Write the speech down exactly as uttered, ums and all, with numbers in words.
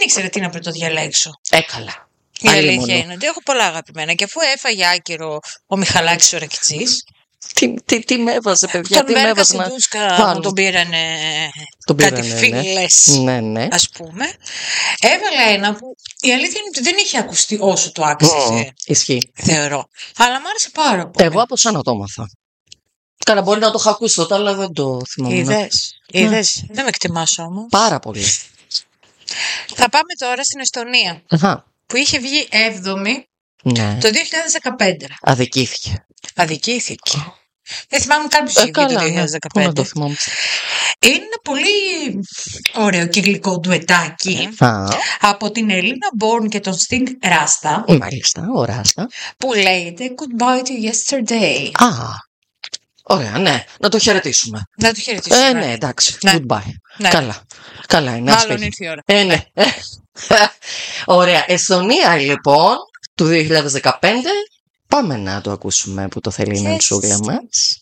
ήξερα τι να πρωτοδιαλέξω. Έκαλα. Η αλήθεια είναι ότι έχω πολλά αγαπημένα. Και αφού έφαγε άκυρο ο Μιχαλάκης ο Ρακιτσής. Τι, τι, τι με έβαζε, παιδιά, τον τι με Μέρκα έβαζε να Σιντούσκα μου τον πήρανε τον κάτι πήρανε, φίλες, ναι, ναι. ας πούμε. Έβαλα ένα που η αλήθεια είναι ότι δεν είχε ακουστεί όσο το άξιζε. Mm, ισχύει. Θεωρώ. Αλλά μου άρεσε πάρα πολύ. Εγώ από σένα το έμαθα. Καλά, μπορεί να το είχα ακούσει τότε, αλλά δεν το θυμάμαι. Είδες, είδες. Δεν με εκτιμάς όμως. Πάρα πολύ. Θα πάμε τώρα στην Εστονία. Αχα. Που είχε βγει έβδομη Ναι. το δύο χιλιάδες δεκαπέντε. Αδικήθηκε. Αδικήθηκε. Δεν θυμάμαι καν ποιος είχε βγει το δύο χιλιάδες δεκαπέντε. Ναι. Πού να το θυμάμαι. Είναι ένα πολύ ωραίο και γλυκό ντουετάκι Α. από την Ελίνα Μπόρν και τον Sting Ράστα. Μάλιστα, ο Ράστα. Που λέγεται Goodbye to Yesterday. Α, ωραία, ναι. Να το χαιρετήσουμε. Να το χαιρετήσουμε. Ε, ναι, εντάξει. Ναι. Goodbye. Ναι. Καλά. Καλά είναι. Μάλλον άσπρη. ήρθε η ώρα. Ε, ναι. Ωραία. Εστονία, λοιπόν, του δύο χιλιάδες δεκαπέντε. Πάμε να το ακούσουμε που το θέλει η Yes. Νενσούλα μας.